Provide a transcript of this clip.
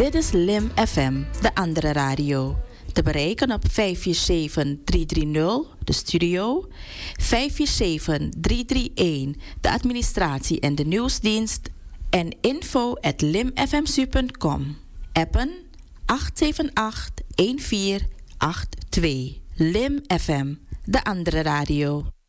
Dit is Lim FM, de andere radio. Te bereiken op 547-330, de studio. 547-331, de administratie en de nieuwsdienst. En info@limfmsu.com. Appen 878-1482. Lim FM, de andere radio.